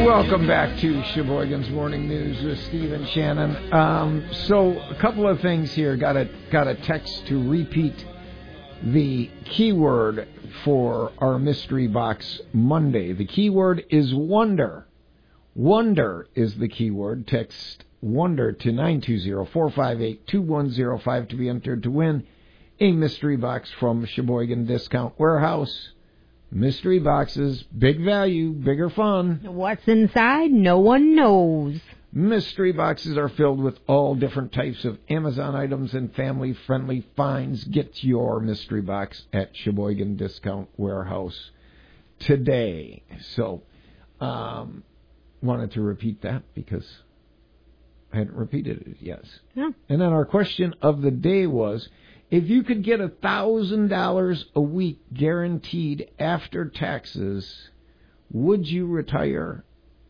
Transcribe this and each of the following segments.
Welcome back to Sheboygan's Morning News with Steve and Shannon. So a couple of things here. Got a text to repeat the keyword for our Mystery Box Monday. The keyword is wonder. Wonder is the keyword. Text wonder to 920-458-2105 to be entered to win a mystery box from Sheboygan Discount Warehouse. Mystery boxes, big value, bigger fun. What's inside? No one knows. Mystery boxes are filled with all different types of Amazon items and family-friendly finds. Get your mystery box at Sheboygan Discount Warehouse today. So, wanted to repeat that because I hadn't repeated it yet. Yeah. And then our question of the day was, if you could get $1,000 a week guaranteed after taxes, would you retire?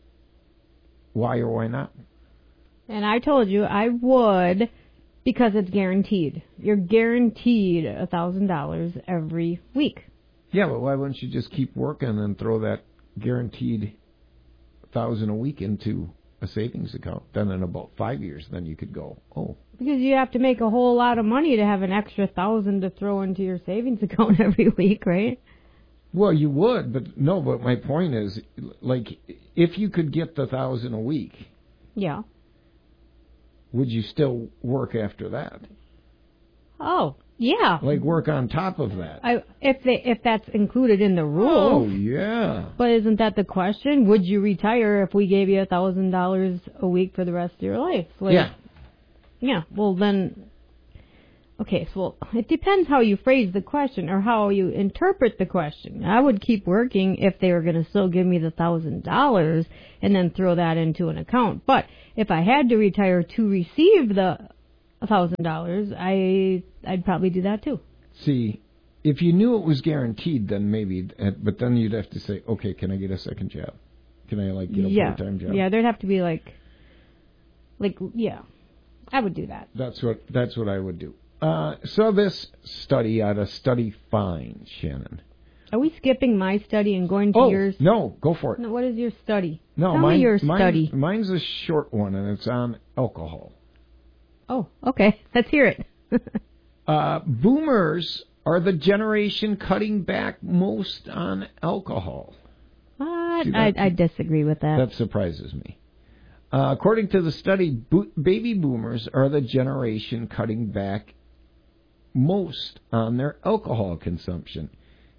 Why or why not? And I told you I would because it's guaranteed. You're guaranteed $1,000 every week. Yeah, but why wouldn't you just keep working and throw that guaranteed $1,000 a week into a savings account? Then in about 5 years, then you could go, oh. Because you have to make a whole lot of money to have an extra $1,000 to throw into your savings account every week, right? Well, you would, but no. But my point is, like, if you could get the $1,000 a week, yeah, would you still work after that? Oh, yeah. Like work on top of that. If that's included in the rules. Oh, yeah. But isn't that the question? Would you retire if we gave you $1,000 a week for the rest of your life? Like, yeah. Yeah, well then, okay, so it depends how you phrase the question or how you interpret the question. I would keep working if they were going to still give me the $1,000 and then throw that into an account. But if I had to retire to receive the $1,000, I'd probably do that too. See, if you knew it was guaranteed, then maybe, but then you'd have to say, okay, can I get a second job? Can I get a full-time job? Yeah, there'd have to be yeah. I would do that. That's what I would do. So this study out of Study Find, Shannon. Are we skipping my study and going to yours? No, go for it. No, what is your study? No, Tell me your study. Mine's a short one, and it's on alcohol. Oh, okay. Let's hear it. Boomers are the generation cutting back most on alcohol. I disagree with that. That surprises me. According to the study, baby boomers are the generation cutting back most on their alcohol consumption.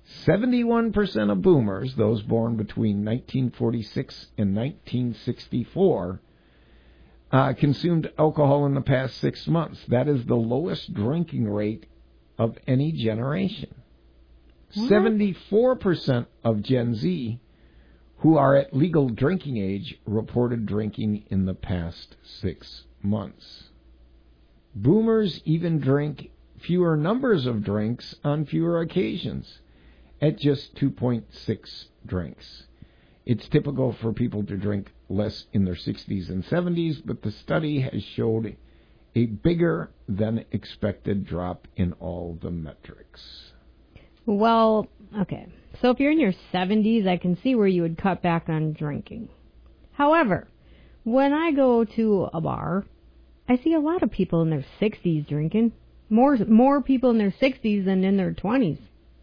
71% of boomers, those born between 1946 and 1964, consumed alcohol in the past 6 months. That is the lowest drinking rate of any generation. What? 74% of Gen Z who are at legal drinking age reported drinking in the past 6 months. Boomers even drink fewer numbers of drinks on fewer occasions, at just 2.6 drinks. It's typical for people to drink less in their 60s and 70s, but the study has showed a bigger than expected drop in all the metrics. Well, okay. So if you're in your 70s, I can see where you would cut back on drinking. However, when I go to a bar, I see a lot of people in their 60s drinking. More people in their 60s than in their 20s.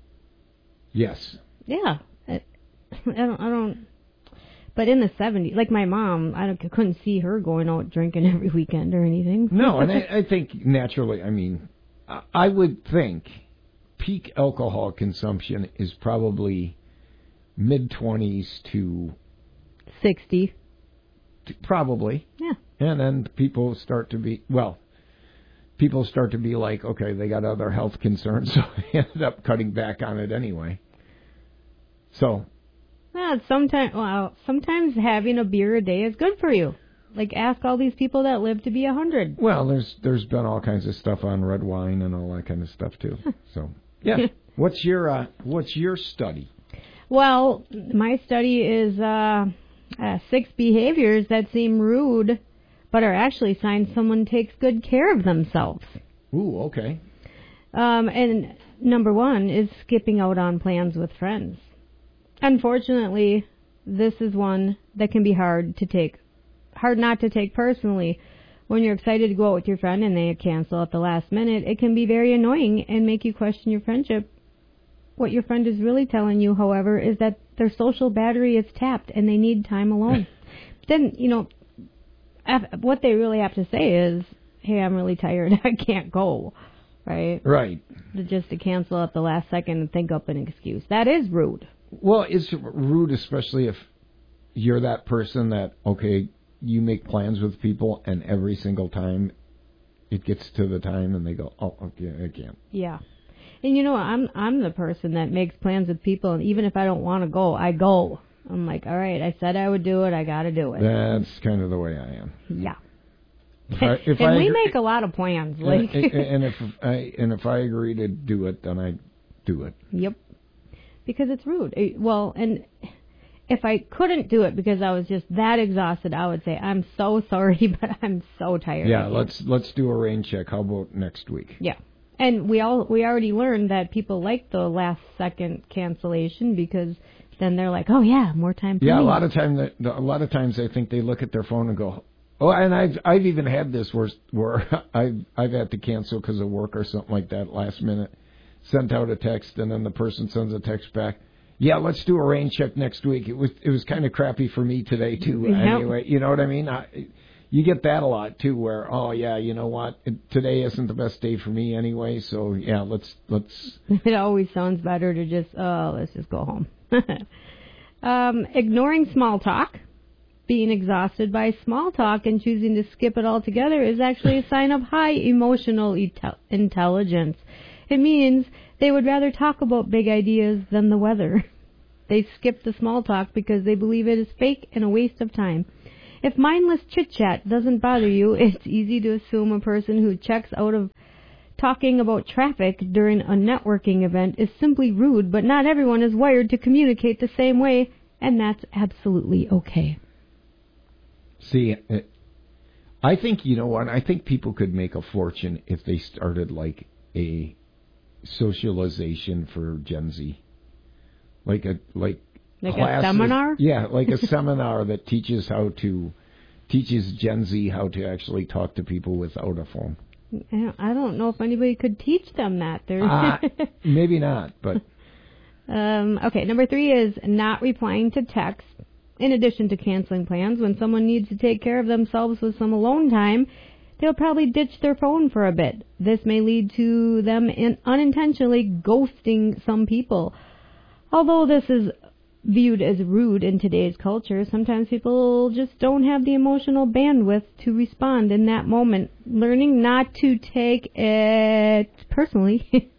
Yes. Yeah. I don't. But in the 70s, like my mom, I couldn't see her going out drinking every weekend or anything. No, and I think naturally, I would think peak alcohol consumption is probably mid-20s to 60. Probably. Yeah. And then people start to be like, okay, they got other health concerns, so they ended up cutting back on it anyway. So. Yeah, sometimes having a beer a day is good for you. Like, ask all these people that live to be 100. Well, there's been all kinds of stuff on red wine and all that kind of stuff too. So, yeah. What's your study? Well, my study is 6 behaviors that seem rude, but are actually signs someone takes good care of themselves. Ooh, okay. And number 1 is skipping out on plans with friends. Unfortunately, this is one that can be hard not to take personally. When you're excited to go out with your friend and they cancel at the last minute, it can be very annoying and make you question your friendship. What your friend is really telling you, however, is that their social battery is tapped and they need time alone. Then, what they really have to say is, hey, I'm really tired, I can't go, right? Right. Just to cancel at the last second and think up an excuse. That is rude. Well, it's rude, especially if you're that person that, okay, you make plans with people and every single time it gets to the time and they go, oh, okay, I can't. Yeah. And I'm the person that makes plans with people, and even if I don't want to go, I go. I'm like, all right, I said I would do it, I got to do it. That's kind of the way I am. Yeah. If and we make a lot of plans. Like. and if I agree to do it, then I do it. Yep. Because it's rude. Well, and if I couldn't do it because I was just that exhausted, I would say, I'm so sorry, but I'm so tired. Yeah, let's do a rain check. How about next week? Yeah. And we already learned that people like the last second cancellation because then they're like, oh yeah, more time for me. Yeah, a lot of times I think they look at their phone and go, oh, and I've even had this where I've had to cancel because of work or something like that last minute. Sent out a text and then the person sends a text back. Yeah, let's do a rain check next week. It was kind of crappy for me today too. Yep. Anyway, you know what I mean? You get that a lot too, where you know what, today isn't the best day for me anyway. So yeah, let's. It always sounds better to just let's just go home. Ignoring small talk, being exhausted by small talk, and choosing to skip it altogether is actually a sign of high emotional intelligence. It means they would rather talk about big ideas than the weather. They skip the small talk because they believe it is fake and a waste of time. If mindless chit-chat doesn't bother you, it's easy to assume a person who checks out of talking about traffic during a networking event is simply rude, but not everyone is wired to communicate the same way, and that's absolutely okay. See, I think, you know what, I think people could make a fortune if they started like a socialization for Gen Z. Like a seminar? Yeah, like a seminar that teaches Gen Z how to actually talk to people without a phone. I don't know if anybody could teach them that. Maybe not, but... Okay, number 3 is not replying to texts. In addition to canceling plans, when someone needs to take care of themselves with some alone time, they'll probably ditch their phone for a bit. This may lead to them unintentionally ghosting some people. Although this is viewed as rude in today's culture, sometimes people just don't have the emotional bandwidth to respond in that moment. Learning not to take it personally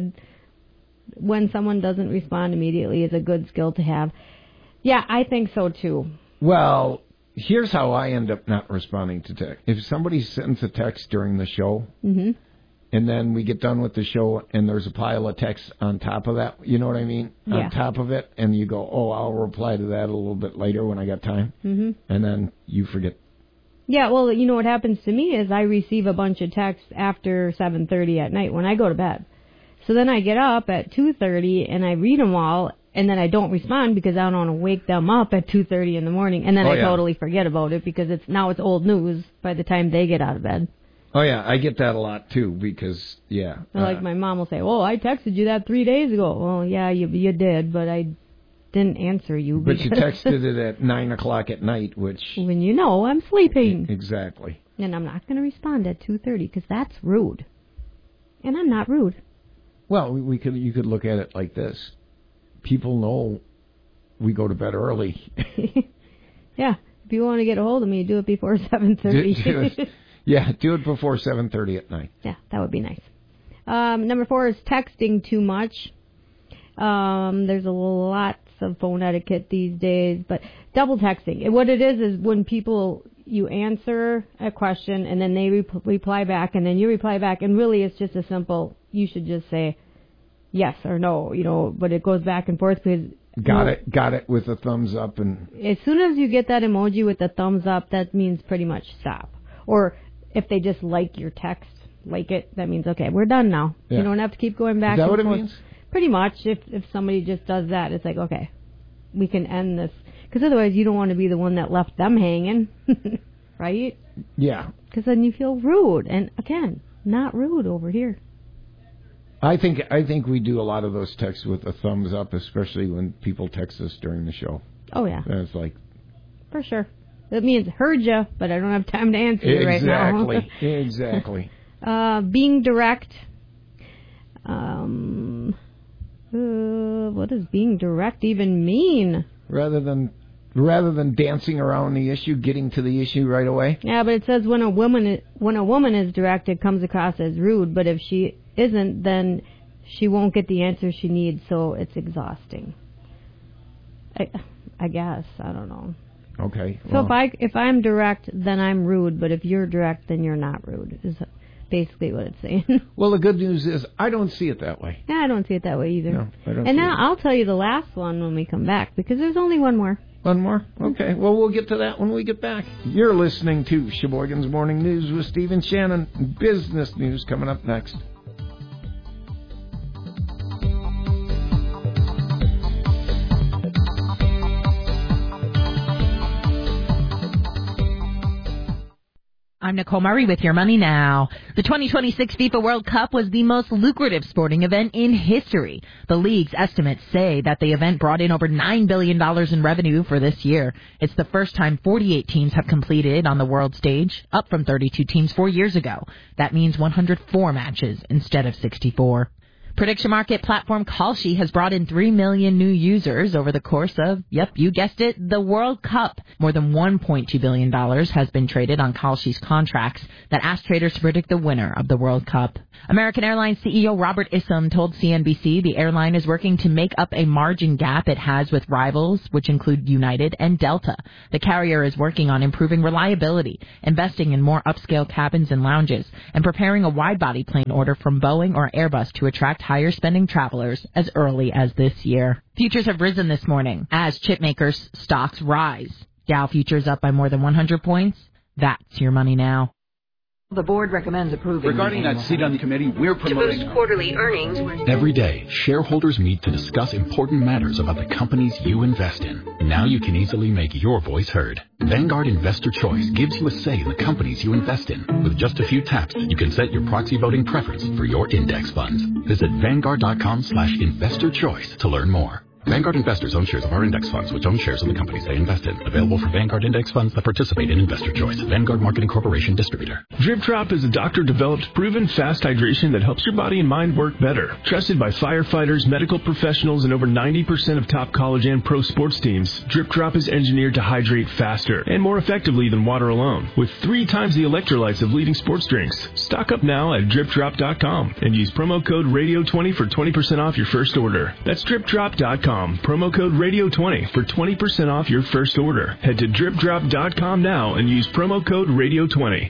when someone doesn't respond immediately is a good skill to have. Yeah, I think so too. Well, here's how I end up not responding to text. If somebody sends a text during the show, and then we get done with the show and there's a pile of texts on top of that, you know what I mean? Yeah. On top of it, and you go, oh, I'll reply to that a little bit later when I got time. And then you forget. Yeah, well, you know what happens to me is I receive a bunch of texts after 7:30 at night when I go to bed. So then I get up at 2:30 and I read them all, and then I don't respond because I don't want to wake them up at 2:30 in the morning, and then I totally forget about it because it's old news by the time they get out of bed. Oh, yeah, I get that a lot, too, because, Like my mom will say, well, I texted you that 3 days ago. Well, yeah, you did, but I didn't answer you. But you texted it at 9 o'clock at night, which... When you know I'm sleeping. Exactly. And I'm not going to respond at 2:30 because that's rude. And I'm not rude. Well, you could look at it like this. People know we go to bed early. Yeah, if you want to get a hold of me, do it before 7:30. Yeah, do it before 7:30 at night. Yeah, that would be nice. Number 4 is texting too much. There's lots of phone etiquette these days, but double texting. What it is when you answer a question and then they reply back and then you reply back, and really it's just a simple, you should just say yes or no, but it goes back and forth because... Got it with a thumbs up. And as soon as you get that emoji with the thumbs up, that means pretty much stop. Or if they just like your text, that means, okay, we're done now. Yeah. You don't have to keep going back and forth. Is that what it means? Pretty much. If somebody just does that, it's like, okay, we can end this. Because otherwise you don't want to be the one that left them hanging, right? Yeah. Because then you feel rude. And, again, not rude over here. I think we do a lot of those texts with a thumbs up, especially when people text us during the show. Oh, yeah. And it's like... For sure. That means heard you, but I don't have time to answer you right now. Exactly. Being direct. What does being direct even mean? Rather than dancing around the issue, getting to the issue right away. Yeah, but it says when a woman is direct, it comes across as rude. But if she isn't, then she won't get the answer she needs, so it's exhausting. I guess. I don't know. Okay. So if I'm direct, then I'm rude. But if you're direct, then you're not rude. Is basically what it's saying. Well, the good news is I don't see it that way. Yeah, I don't see it that way either. No, I don't. And now I'll tell you the last one when we come back, because there's only one more. One more? Okay. Well, we'll get to that when we get back. You're listening to Sheboygan's Morning News with Steve and Shannon. Business news coming up next. I'm Nicole Murray with Your Money Now. The 2026 FIFA World Cup was the most lucrative sporting event in history. The league's estimates say that the event brought in over $9 billion in revenue for this year. It's the first time 48 teams have completed on the world stage, up from 32 teams 4 years ago. That means 104 matches instead of 64. Prediction market platform Kalshi has brought in 3 million new users over the course of, yep, you guessed it, the World Cup. More than $1.2 billion has been traded on Kalshi's contracts that ask traders to predict the winner of the World Cup. American Airlines CEO Robert Isom told CNBC the airline is working to make up a margin gap it has with rivals, which include United and Delta. The carrier is working on improving reliability, investing in more upscale cabins and lounges, and preparing a wide-body plane order from Boeing or Airbus to attract higher-spending travelers as early as this year. Futures have risen this morning as chipmakers' stocks rise. Dow futures up by more than 100 points. That's Your Money Now. The board recommends approving. Regarding that seat on the committee, we're promoting to boost quarterly earnings. Every day, shareholders meet to discuss important matters about the companies you invest in. Now you can easily make your voice heard. Vanguard Investor Choice gives you a say in the companies you invest in. With just a few taps, you can set your proxy voting preference for your index funds. Visit Vanguard.com/investor choice to learn more. Vanguard investors own shares of our index funds, which own shares of the companies they invest in. Available for Vanguard index funds that participate in Investor Choice. Vanguard Marketing Corporation distributor. Drip Drop is a doctor-developed, proven fast hydration that helps your body and mind work better. Trusted by firefighters, medical professionals, and over 90% of top college and pro sports teams, Drip Drop is engineered to hydrate faster and more effectively than water alone, with 3 times the electrolytes of leading sports drinks. Stock up now at DripDrop.com and use promo code RADIO20 for 20% off your first order. That's DripDrop.com. Promo code RADIO20 for 20% off your first order. Head to DripDrop.com now and use promo code RADIO20.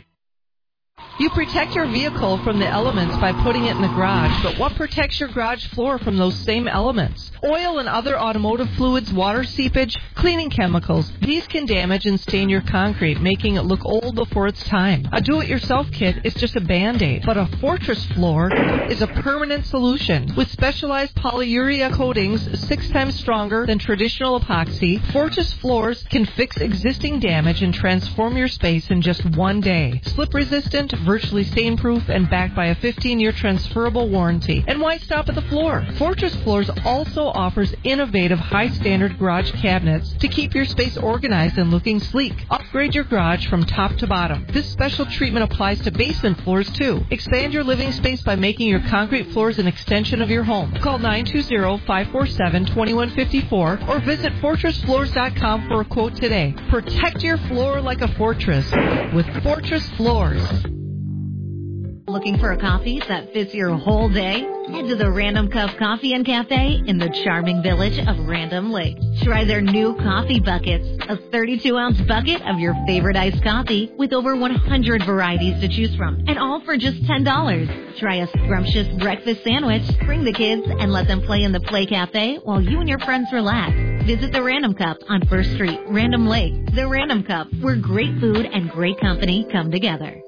You protect your vehicle from the elements by putting it in the garage, but what protects your garage floor from those same elements? Oil and other automotive fluids, water seepage, cleaning chemicals. These can damage and stain your concrete, making it look old before its time. A do-it-yourself kit is just a Band-Aid, but a Fortress floor is a permanent solution. With specialized polyurea coatings 6 times stronger than traditional epoxy, Fortress floors can fix existing damage and transform your space in just 1 day. Slip-resistant, virtually stain-proof, and backed by a 15-year transferable warranty. And why stop at the floor? Fortress Floors also offers innovative, high-standard garage cabinets to keep your space organized and looking sleek. Upgrade your garage from top to bottom. This special treatment applies to basement floors, too. Expand your living space by making your concrete floors an extension of your home. Call 920-547-2154 or visit FortressFloors.com for a quote today. Protect your floor like a fortress with Fortress Floors. Looking for a coffee that fits your whole day? Head to the Random Cup Coffee and Cafe in the charming village of Random Lake. Try their new coffee buckets, a 32-ounce bucket of your favorite iced coffee with over 100 varieties to choose from, and all for just $10. Try a scrumptious breakfast sandwich, bring the kids, and let them play in the Play Cafe while you and your friends relax. Visit the Random Cup on 1st Street, Random Lake. The Random Cup, where great food and great company come together.